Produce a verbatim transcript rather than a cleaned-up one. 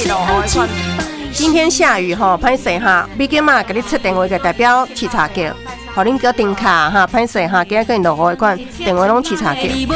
去落雨的款。今天下雨哈，歹势哈，美金嘛给你出电话给代表稽查局，互恁叫订卡哈，歹势哈，今日可能落雨的款，电话拢稽查局。